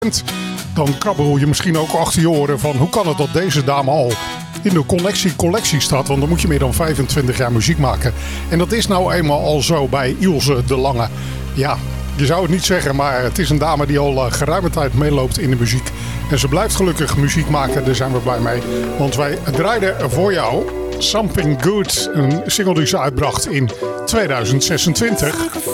Dan krabbel je misschien ook achter je oren van hoe kan het dat deze dame al in de collectie staat. Want dan moet je meer dan 25 jaar muziek maken. En dat is nou eenmaal al zo bij Ilse de Lange. Ja, je zou het niet zeggen, maar het is een dame die al geruime tijd meeloopt in de muziek. En ze blijft gelukkig muziek maken, daar zijn we blij mee. Want wij draaiden voor jou Something Good, een single die ze uitbracht in 2026.